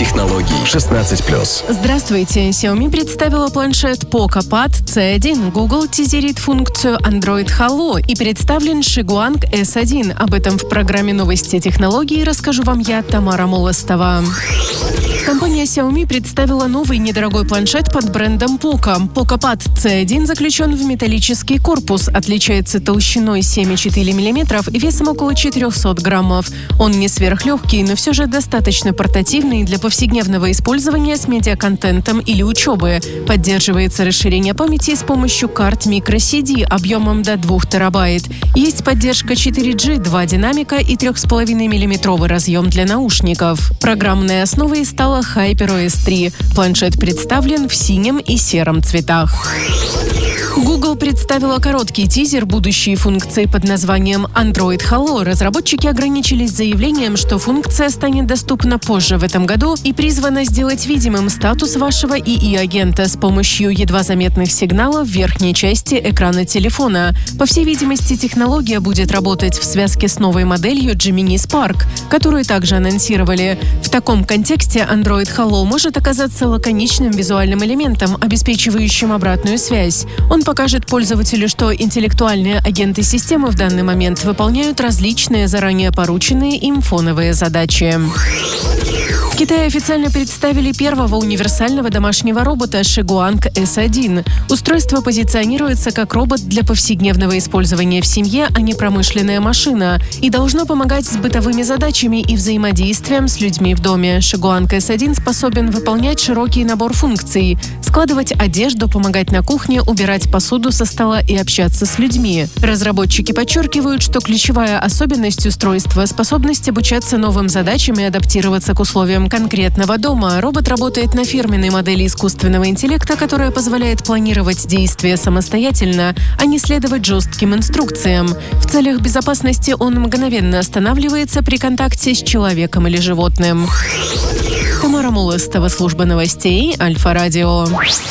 технологий. 16+. Здравствуйте. Xiaomi представила планшет Poco Pad C1. Google тизерит функцию Android Hello и представлен Shiguang S1. Об этом в программе «Новости технологий» расскажу вам я, Тамара Молостова. Компания Xiaomi представила новый недорогой планшет под брендом Poco. Poco Pad C1 заключен в металлический корпус, отличается толщиной 7,4 мм и весом около 400 граммов. Он не сверхлегкий, но все же достаточно портативный для повседневного использования с медиаконтентом или учебы. Поддерживается расширение памяти с помощью карт microSD объемом до 2 терабайт. Есть поддержка 4G, 2 динамика и 3,5 мм разъем для наушников. Программной основой стала HyperOS 3. Планшет представлен в синем и сером цветах. Google представила короткий тизер будущей функции под названием Android Hello. Разработчики ограничились заявлением, что функция станет доступна позже в этом году и призвана сделать видимым статус вашего ИИ-агента с помощью едва заметных сигналов в верхней части экрана телефона. По всей видимости, технология будет работать в связке с новой моделью Gemini Spark, которую также анонсировали. В таком контексте Android Hello может оказаться лаконичным визуальным элементом, обеспечивающим обратную связь. Он покажет пользователю, что интеллектуальные агенты системы в данный момент выполняют различные заранее порученные им фоновые задачи. В Китае официально представили первого универсального домашнего робота Shiguang S1. Устройство позиционируется как робот для повседневного использования в семье, а не промышленная машина, и должно помогать с бытовыми задачами и взаимодействием с людьми в доме. Shiguang S1 способен выполнять широкий набор функций: складывать одежду, помогать на кухне, убирать посуду со стола и общаться с людьми. Разработчики подчеркивают, что ключевая особенность устройства – способность обучаться новым задачам и адаптироваться к условиям конкретного дома. Робот работает на фирменной модели искусственного интеллекта, которая позволяет планировать действия самостоятельно, а не следовать жестким инструкциям. В целях безопасности он мгновенно останавливается при контакте с человеком или животным. Тамара Молостова, служба новостей Альфа-Радио.